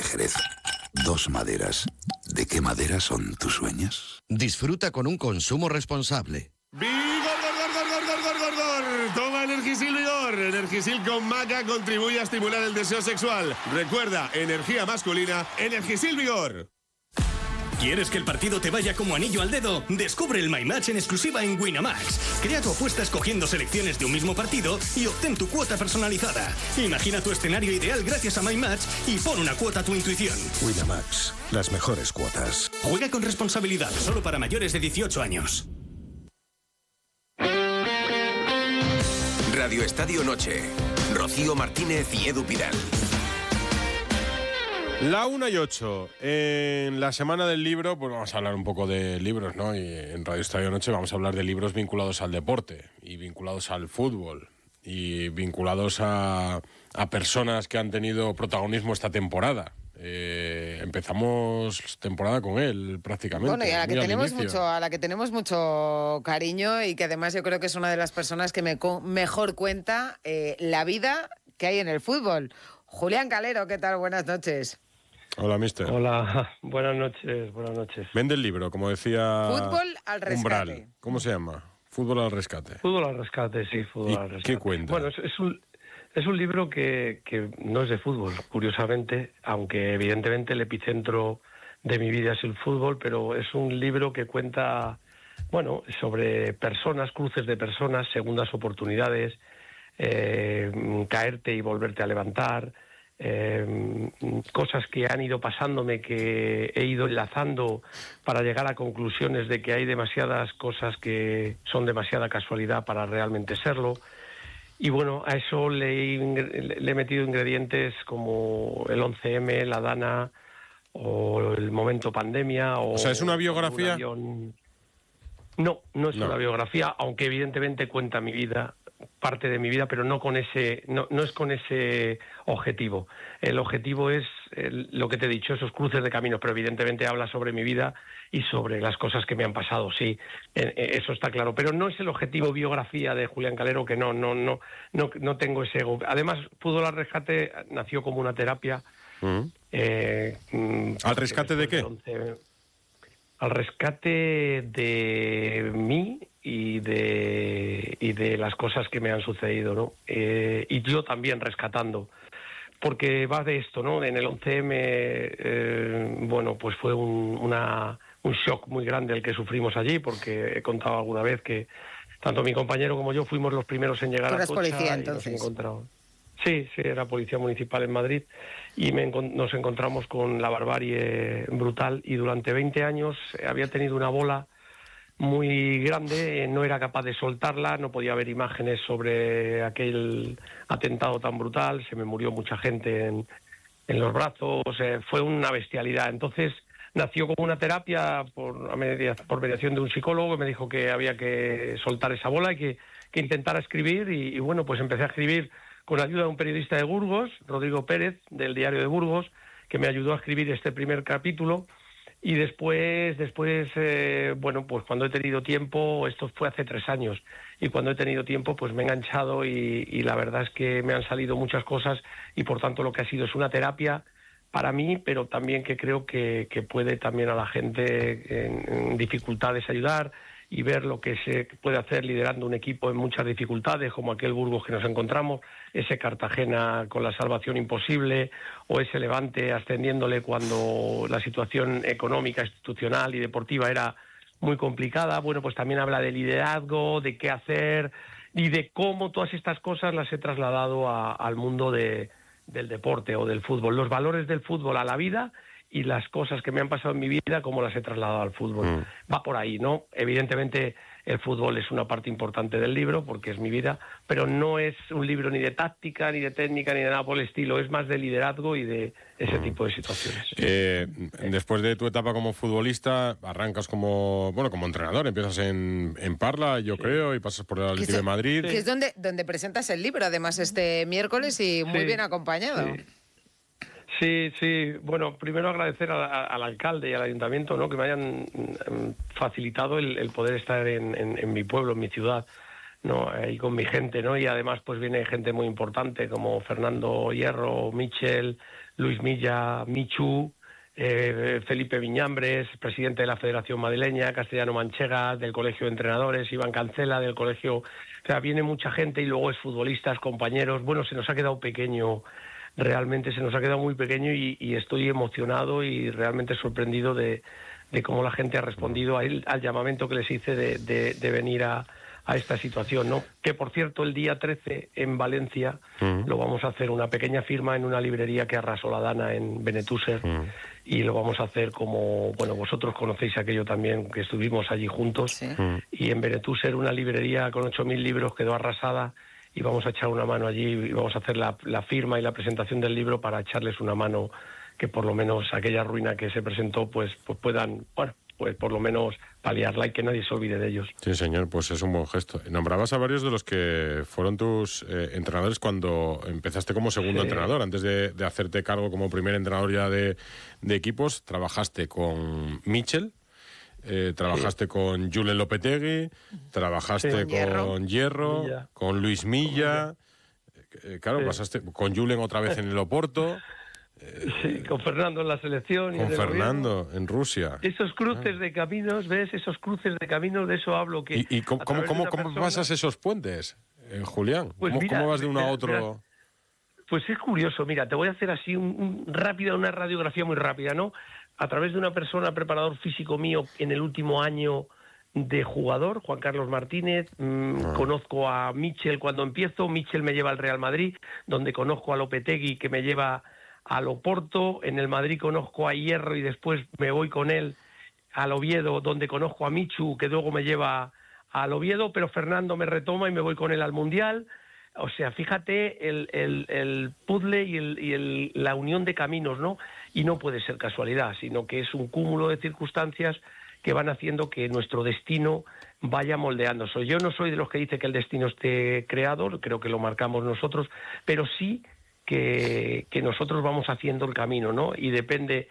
Jerez. 2 maderas. ¿De qué madera son tus sueños? Disfruta con un consumo responsable. ¡Vigor! Toma Energisil Vigor. Energisil con maca contribuye a estimular el deseo sexual. Recuerda, energía masculina, Energisil Vigor. ¿Quieres que el partido te vaya como anillo al dedo? Descubre el My Match en exclusiva en Winamax. Crea tu apuesta escogiendo selecciones de un mismo partido y obtén tu cuota personalizada. Imagina tu escenario ideal gracias a My Match y pon una cuota a tu intuición. Winamax, las mejores cuotas. Juega con responsabilidad, solo para mayores de 18 años. Radio Estadio Noche. Rocío Martínez y Edu Pidal. La 1:08. En la semana del libro, pues vamos a hablar un poco de libros, ¿no? Y en Radio Estadio Noche vamos a hablar de libros vinculados al deporte y vinculados al fútbol y vinculados a personas que han tenido protagonismo esta temporada. Empezamos temporada con él prácticamente. Bueno, y a la que tenemos mucho cariño y que además yo creo que es una de las personas que mejor cuenta la vida que hay en el fútbol. Julián Calero, ¿qué tal? Buenas noches. Hola, mister. Hola, buenas noches. Vende el libro, como decía Fútbol al rescate. Umbral. ¿Cómo se llama? Fútbol al rescate. Fútbol al rescate, sí, fútbol al rescate. ¿Qué cuenta? Bueno, es un libro que no es de fútbol, curiosamente, aunque evidentemente el epicentro de mi vida es el fútbol, pero es un libro que cuenta, bueno, sobre personas, cruces de personas, segundas oportunidades, caerte y volverte a levantar, cosas que han ido pasándome, que he ido enlazando para llegar a conclusiones de que hay demasiadas cosas que son demasiada casualidad para realmente serlo. Y bueno, a eso le he metido ingredientes como el 11M, la Dana o el momento pandemia. O sea, ¿es una biografía? No es una biografía, aunque evidentemente cuenta mi vida, parte de mi vida, pero no es con ese objetivo. El objetivo es lo que te he dicho, esos cruces de caminos, pero evidentemente habla sobre mi vida y sobre las cosas que me han pasado, sí, eso está claro. Pero no es el objetivo biografía de Julián Calero, que no tengo ese ego. Además, Fútbol al Rescate nació como una terapia. ¿Al rescate de qué? Al rescate de mí y de las cosas que me han sucedido, ¿no? Y yo también rescatando, porque va de esto, ¿no? En el 11M, bueno, pues fue un shock muy grande el que sufrimos allí, porque he contado alguna vez que tanto mi compañero como yo fuimos los primeros en llegar a Atocha. Policía, entonces. Sí, era policía municipal en Madrid y nos encontramos con la barbarie brutal, y durante 20 años había tenido una bola muy grande, no era capaz de soltarla, no podía ver imágenes sobre aquel atentado tan brutal, se me murió mucha gente en los brazos, fue una bestialidad. Entonces nació como una terapia por mediación de un psicólogo que me dijo que había que soltar esa bola y que intentara escribir, y bueno, pues empecé a escribir con la ayuda de un periodista de Burgos, Rodrigo Pérez, del Diario de Burgos, que me ayudó a escribir este primer capítulo. Y después, bueno, pues cuando he tenido tiempo, esto fue hace 3 años, y cuando he tenido tiempo, pues me he enganchado y la verdad es que me han salido muchas cosas, y por tanto lo que ha sido es una terapia para mí, pero también que creo que puede también a la gente en dificultades ayudar, y ver lo que se puede hacer liderando un equipo en muchas dificultades, como aquel Burgos que nos encontramos, ese Cartagena con la salvación imposible, o ese Levante ascendiéndole cuando la situación económica, institucional y deportiva era muy complicada. Bueno, pues también habla de liderazgo, de qué hacer y de cómo todas estas cosas las he trasladado al mundo del deporte o del fútbol, los valores del fútbol a la vida y las cosas que me han pasado en mi vida, cómo las he trasladado al fútbol. Va por ahí, ¿no? Evidentemente el fútbol es una parte importante del libro, porque es mi vida, pero no es un libro ni de táctica, ni de técnica, ni de nada por el estilo, es más de liderazgo y de ese tipo de situaciones. Después de tu etapa como futbolista, arrancas como entrenador, empiezas en Parla, yo creo, y pasas por el Atlético de Madrid. Que es donde presentas el libro, además, este miércoles, y muy bien acompañado. Sí, bueno, primero agradecer al alcalde y al ayuntamiento, ¿no?, que me hayan facilitado el poder estar en mi pueblo, en mi ciudad. ¿no? Ahí con mi gente, ¿no? Y además pues viene gente muy importante como Fernando Hierro, Michel, Luis Milla, Michu, Felipe Viñambres, presidente de la Federación Madrileña, Castellano Manchega, del Colegio de Entrenadores, Iván Cancela, del Colegio... O sea, viene mucha gente y luego es futbolistas, compañeros. Bueno, se nos ha quedado pequeño, realmente se nos ha quedado muy pequeño y estoy emocionado y realmente sorprendido de cómo la gente ha respondido al llamamiento que les hice de venir a esta situación, ¿no? Que, por cierto, el día 13 en Valencia lo vamos a hacer una pequeña firma en una librería que arrasó la Dana en Benetúser y lo vamos a hacer como, bueno, vosotros conocéis aquello también, que estuvimos allí juntos, Sí. Y en Benetúser una librería con 8.000 libros quedó arrasada y vamos a echar una mano allí y vamos a hacer la firma y la presentación del libro para echarles una mano, que por lo menos aquella ruina que se presentó pues puedan, bueno, pues por lo menos paliarla y que nadie se olvide de ellos. Sí, señor, pues es un buen gesto. Nombrabas a varios de los que fueron tus entrenadores cuando empezaste como segundo entrenador. Antes de hacerte cargo como primer entrenador ya de equipos, trabajaste con Michel, trabajaste con Julen Lopetegui, trabajaste con Hierro, con Luis Milla, claro, pasaste con Julen otra vez en el Oporto. Sí, con Fernando en la selección. Con Fernando en Rusia. Esos cruces de caminos, ¿ves? Esos cruces de caminos, de eso hablo. Que ¿Y cómo pasas esos puentes, Julián? Pues ¿Cómo vas de uno a otro? Mira, pues es curioso, mira, te voy a hacer así una radiografía muy rápida, ¿no? A través de una persona, preparador físico mío, en el último año de jugador, Juan Carlos Martínez, conozco a Michel cuando empiezo, Michel me lleva al Real Madrid, donde conozco a Lopetegui, que me lleva al Oporto, en el Madrid conozco a Hierro y después me voy con él al Oviedo, donde conozco a Michu, que luego me lleva al Oviedo, pero Fernando me retoma y me voy con él al Mundial. O sea, fíjate el puzzle y la unión de caminos, ¿no? Y no puede ser casualidad, sino que es un cúmulo de circunstancias que van haciendo que nuestro destino vaya moldeándose. Yo no soy de los que dice que el destino esté creado, creo que lo marcamos nosotros, pero sí que nosotros vamos haciendo el camino, ¿no? Y depende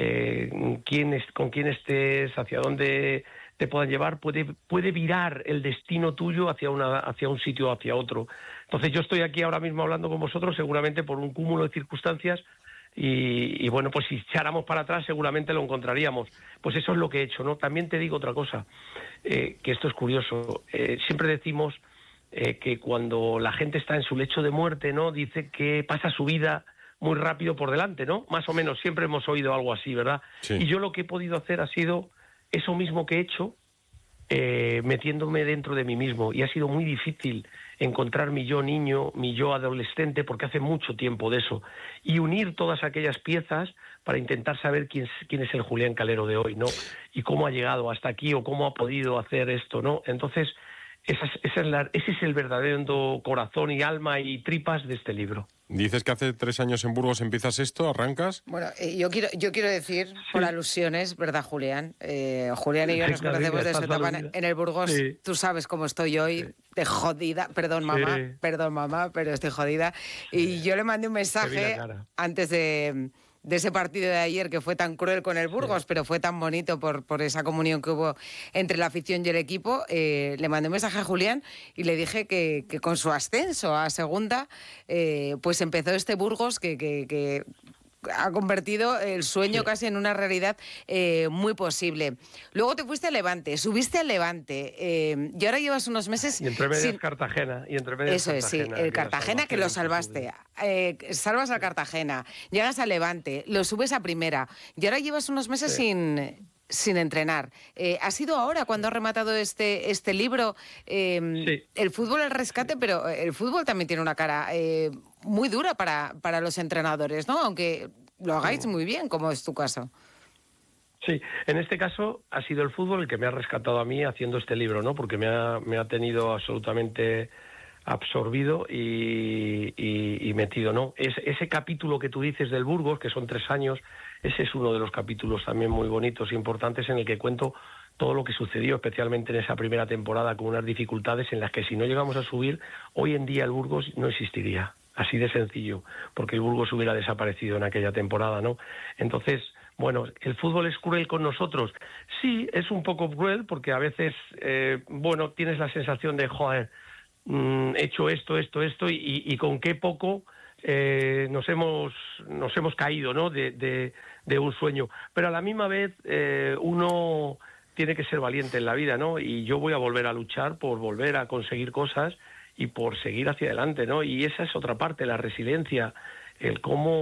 con quién estés, hacia dónde te puedan llevar, puede virar el destino tuyo hacia un sitio o hacia otro. Entonces yo estoy aquí ahora mismo hablando con vosotros seguramente por un cúmulo de circunstancias y bueno, pues si echáramos para atrás seguramente lo encontraríamos. Pues eso es lo que he hecho, ¿no? También te digo otra cosa, que esto es curioso. Siempre decimos que cuando la gente está en su lecho de muerte, ¿no? Dice que pasa su vida muy rápido por delante, ¿no? Más o menos, siempre hemos oído algo así, ¿verdad? Sí. Y yo lo que he podido hacer ha sido eso mismo que he hecho, metiéndome dentro de mí mismo. Y ha sido muy difícil encontrar mi yo niño, mi yo adolescente, porque hace mucho tiempo de eso. Y unir todas aquellas piezas para intentar saber quién es el Julián Calero de hoy, ¿no? Y cómo ha llegado hasta aquí o cómo ha podido hacer esto, ¿no? Entonces, ese es el verdadero corazón y alma y tripas de este libro. Dices que hace 3 años en Burgos empiezas esto, ¿arrancas? Bueno, yo quiero decir, por alusiones, ¿verdad, Julián? Julián y yo nos conocemos de su etapa en el Burgos. Sí. Tú sabes cómo estoy hoy, de jodida. Perdón, mamá, pero estoy jodida. Y yo le mandé un mensaje antes de ese partido de ayer que fue tan cruel con el Burgos, pero fue tan bonito por esa comunión que hubo entre la afición y el equipo. Le mandé un mensaje a Julián y le dije que con su ascenso a segunda, pues empezó este Burgos que ha convertido el sueño casi en una realidad muy posible. Luego te fuiste a Levante, subiste al Levante y ahora llevas unos meses... Y entre medias Cartagena. Eso es, sí, el Cartagena que lo salvaste. Salvas al Cartagena, llegas a Levante, lo subes a primera y ahora llevas unos meses sin entrenar. ¿Ha sido ahora cuando has rematado este libro? El fútbol, el rescate, pero el fútbol también tiene una cara muy dura para los entrenadores, ¿no? Aunque lo hagáis muy bien, como es tu caso. Sí, en este caso ha sido el fútbol el que me ha rescatado a mí haciendo este libro, ¿no? Porque me ha tenido absolutamente absorbido y metido, ¿no? Ese capítulo que tú dices del Burgos, que son 3 años, ese es uno de los capítulos también muy bonitos e importantes en el que cuento todo lo que sucedió, especialmente en esa primera temporada, con unas dificultades en las que si no llegamos a subir, hoy en día el Burgos no existiría. Así de sencillo, porque el Burgos hubiera desaparecido en aquella temporada, ¿no? Entonces, bueno, ¿el fútbol es cruel con nosotros? Sí, es un poco cruel, porque a veces, tienes la sensación de, joder, hecho esto y con qué poco nos hemos caído, ¿no? de un sueño. Pero a la misma vez uno tiene que ser valiente en la vida, ¿no? Y yo voy a volver a luchar por volver a conseguir cosas y por seguir hacia adelante, ¿no? Y esa es otra parte, la resiliencia, el cómo